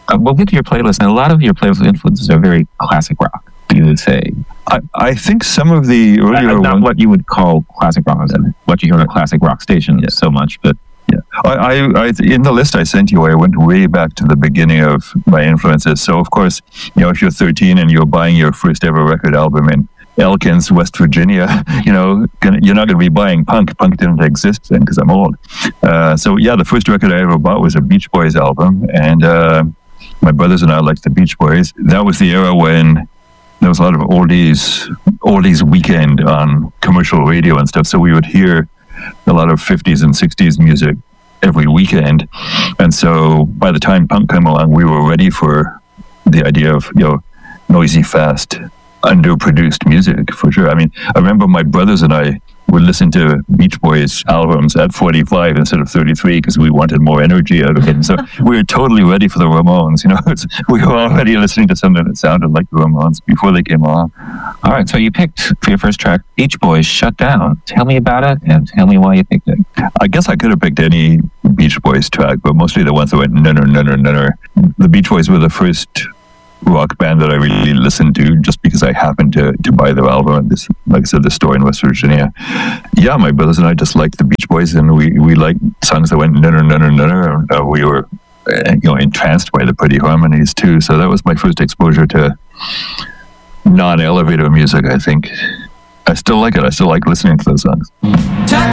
We'll get to your playlist, and a lot of your playlist influences are very classic rock, you would say. I think some of the earlier not ones, what you would call classic rock, what you hear on a classic rock station so much, but yeah. I in the list I sent you, I went way back to the beginning of my influences. So of course, if you're 13 and you're buying your first ever record album in Elkins, West Virginia, you're not going to be buying punk. Punk didn't exist then because I'm old. So yeah, the first record I ever bought was a Beach Boys album, and my brothers and I liked the Beach Boys. That was the era when there was a lot of oldies weekend on commercial radio and stuff. So we would hear a lot of 50s and 60s music every weekend. And so by the time punk came along, we were ready for the idea of, noisy, fast, underproduced music, for sure. I mean, I remember my brothers and I would listen to Beach Boys albums at 45 instead of 33 because we wanted more energy out of it. And so we were totally ready for the Ramones. We were already listening to something that sounded like the Ramones before they came along. All right, so you picked for your first track Beach Boys, Shut Down. Tell me about it and tell me why you picked it. I guess I could have picked any Beach Boys track, but mostly the ones that went nunner, nunner, nunner. The Beach Boys were the first rock band that I really listened to just because I happened to buy their album at this, like I said, the store in West Virginia. Yeah, my brothers and I just liked the Beach Boys, and we liked songs that went nunner, nunner, nunner. We were entranced by the pretty harmonies too. So that was my first exposure to non-elevator music, I think. I still like it. I still like listening to those songs.